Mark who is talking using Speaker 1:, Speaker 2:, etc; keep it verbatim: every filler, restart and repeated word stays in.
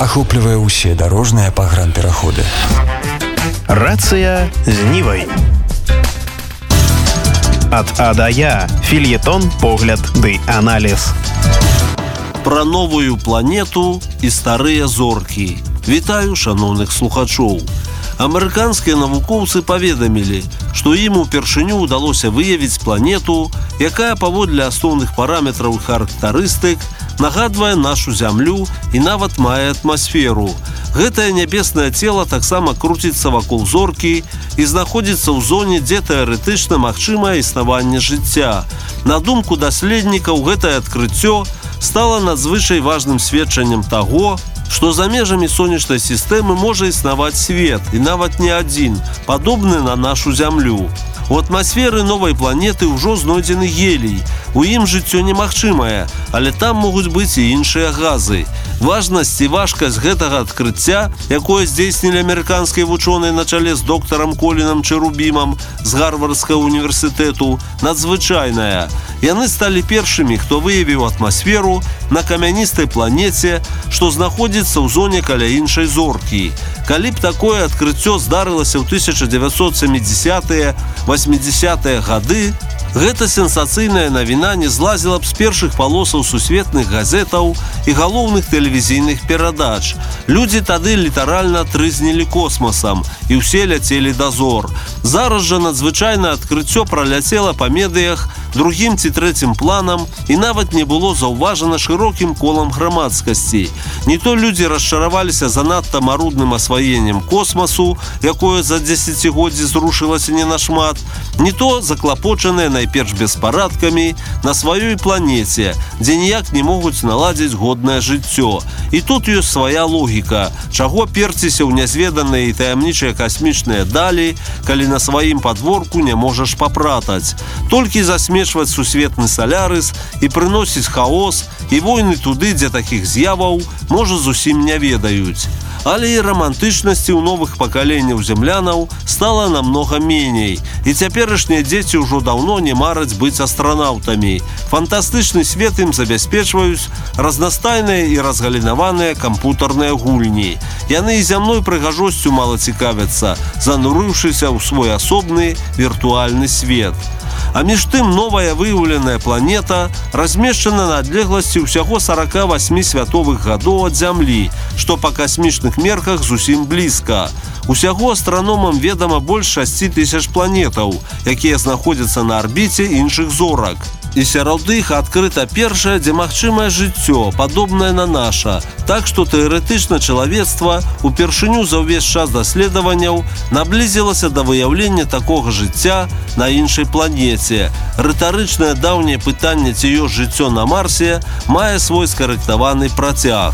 Speaker 1: ахоплівае ўсе дарожныя пагранпераходы.
Speaker 2: Рацыя з Нівай. Ад А да Я. Фельетон, погляд ды аналіз.
Speaker 3: Пра новую планету і старыя зоркі. Вітаю шаноўных слухачоў. Амерыканскія навукоўцы паведамілі, што ім упершыню ўдалося выявіць планету, якая паводле асноўных параметраў і характарыстык нагадвае нашу зямлю і нават мае атмасферу. Гэтае нябеснае цела таксама круціцца вакол зоркі і знаходзіцца ў зоне, дзе тэарэтычна магчымае існаванне жыцця. На думку даследнікаў, гэтае адкрыццё стала надзвычай важным сведчаннем таго, што за межамі сонечнай сістэмы можа існаваць свет, і нават не адзін, падобны на нашу зямлю. У атмасферы новай планеты ўжо знойдзены гелій. У ім жыццё немагчымае, але там могуць быць і іншыя газы. Важнасць і важкасць гэтага адкрыцця, якое здзейснілі амерыканскія вучоныя на чале з доктарам Колінам Чэрубімам з Гарвардскага універсітэту, надзвычайная. Яны сталі першымі, хто выявіў атмасферу на камяністай планеце, што знаходзіцца ў зоне каля іншай зоркі. Калі б такое адкрыццё здарылася ў тысяча дзевяцьсот сямідзясятыя - восьмідзясятыя гады, гэта сенсацыйная навіна не злазіла б з першых палосаў сусветных газетаў і галоўных тэлевізійных перадач. Людзі тады літаральна трызнілі космасам, і ўсе ляцелі да зор. Зараз жа надзвычайнае адкрыццё праляцела па медыях другім ці трэцім планам і нават не было заўважана шырокім колам грамадскасці. Не то людзі расчараваліся занадта марудным асваеннем космасу, якое за дзесяцігоддзі зрушылася не нашмат, не то заклапочаныя найперш беспарадкамі на сваёй планеце, дзе ніяк не могуць наладзіць годнае жыццё. І тут ёсць свая логіка, чаго перціся ў нязведаныя і таямнічыя касмічныя далі, калі на сваім падворку не можаш папратаць. Толькі засмечваць сусветны салярыс і прыносіць хаос і войны туды, дзе такіх з'яваў, можа, зусім не ведаюць. Але і рамантычнасці ў новых пакаленняў землянаў стала намнога меней. І цяперашнія дзеці ўжо даўно не мараць быць астранаўтамі. Фантастычны свет ім забяспечваюць разнастайныя і разгалінаваныя кампутарныя гульні. Яны і зямной прыгажосцю мала цікавяцца, занурыўшыся ў свой асобны віртуальны свет. А між тым новая выяўленая планета размешчана на адлегласці ўсяго сорок восемь святовых гадоў ад Зямлі, што па касмічных мерках зусім блізка. Усяго астраномам ведама больш шасці тысяч планетаў, якія знаходзяцца на арбіце іншых зорак. І сярод іх адкрыта першае, дзе магчымае жыццё, падобнае на наша. Так што тэарэтычна чалавецтва упершыню за ўвесь час даследаванняў наблізілася да выяўлення такога жыцця на іншай планеце. Рытарычнае даўняе пытанне, ці ёсць жыццё на Марсе, мае свой скарэктаваны працяг.